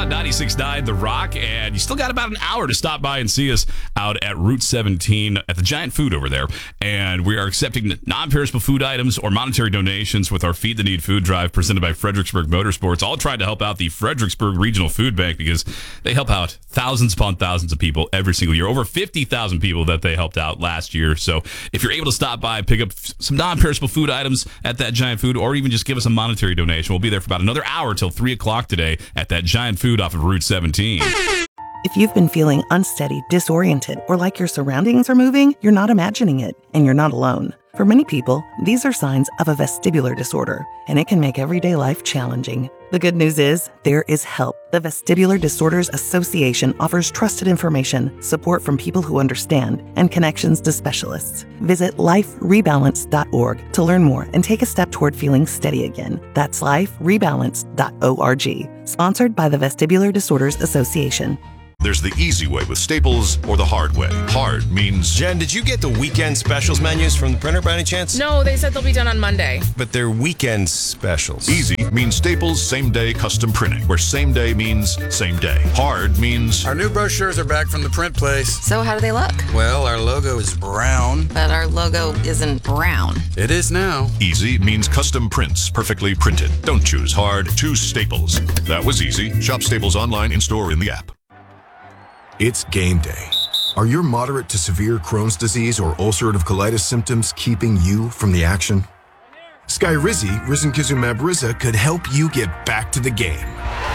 on 96.9 The Rock, and you still got about an hour to stop by and see us out at Route 17 at the Giant Food over there. And we are accepting non-perishable food items or monetary donations with our Feed the Need food drive presented by Fredericksburg Motorsports, all trying to help out the Fredericksburg Regional Food Bank because they help out thousands upon thousands of people every single year. Over 50,000 people that they helped out last year. So if you're able to stop by, pick up some non-perishable food items at that Giant Food, or even just give us a monetary donation, we'll be there for about another hour till 3 o'clock today at that Giant Food off of Route 17. If you've been feeling unsteady, disoriented, or like your surroundings are moving, you're not imagining it, and you're not alone. For many people, these are signs of a vestibular disorder, and it can make everyday life challenging. The good news is, there is help. The Vestibular Disorders Association offers trusted information, support from people who understand, and connections to specialists. Visit liferebalance.org to learn more and take a step toward feeling steady again. That's liferebalance.org. Sponsored by the Vestibular Disorders Association. There's the easy way with Staples or the hard way. Hard means... Jen, did you get the weekend specials menus from the printer by any chance? No, they said they'll be done on Monday. But they're weekend specials. Easy means Staples same-day custom printing, where same day means same day. Hard means... Our new brochures are back from the print place. So how do they look? Well, our logo is brown. But our logo isn't brown. It is now. Easy means custom prints, perfectly printed. Don't choose hard, choose Staples. That was easy. Shop Staples online, in-store, in the app. It's game day. Are your moderate to severe Crohn's disease or ulcerative colitis symptoms keeping you from the action? Skyrizi, risankizumab Riza, could help you get back to the game.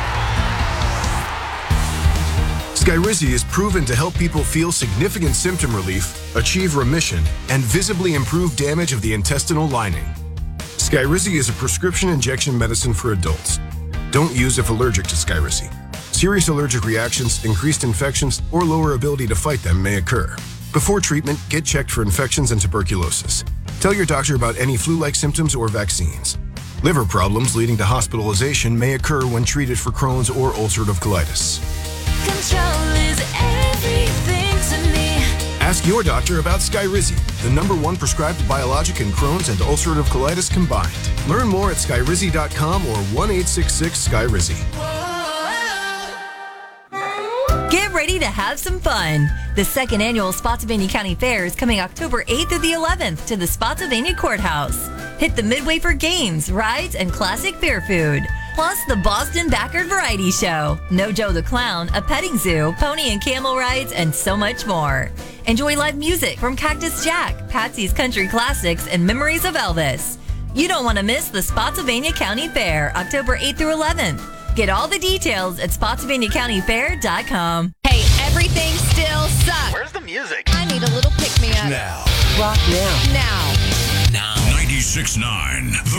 Skyrizi is proven to help people feel significant symptom relief, achieve remission, and visibly improve damage of the intestinal lining. Skyrizi is a prescription injection medicine for adults. Don't use if allergic to Skyrizi. Serious allergic reactions, increased infections, or lower ability to fight them may occur. Before treatment, get checked for infections and tuberculosis. Tell your doctor about any flu-like symptoms or vaccines. Liver problems leading to hospitalization may occur when treated for Crohn's or ulcerative colitis. Control is everything to me. Ask your doctor about Skyrizi, the #1 prescribed biologic in Crohn's and ulcerative colitis combined. Learn more at skyrizi.com or 1-866-SKYRIZI. Get ready to have some fun. The second annual Spotsylvania County Fair is coming October 8th through the 11th to the Spotsylvania Courthouse. Hit the Midway for games, rides, and classic fair food. Plus the Boston Backyard Variety Show, No Joe the Clown, a petting zoo, pony and camel rides, and so much more. Enjoy live music from Cactus Jack, Patsy's Country Classics, and Memories of Elvis. You don't want to miss the Spotsylvania County Fair, October 8th through 11th. Get all the details at SpotsylvaniaCountyFair.com. Hey, everything still sucks. Where's the music? I need a little pick-me-up. Now. Rock now. Now. 96.9